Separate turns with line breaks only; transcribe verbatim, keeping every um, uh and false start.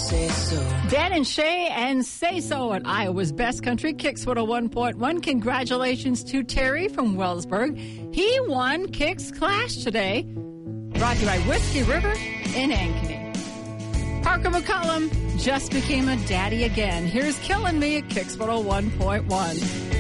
say so.
Dan and Shay and Say So at Iowa's Best Country Kicks one oh one point one. Congratulations to Terry from Wellsburg. He won Kicks Clash today. Brought to you by Whiskey River in Ankeny. Parker McCollum just became a daddy again. Here's Killing Me at Kicks one oh one point one.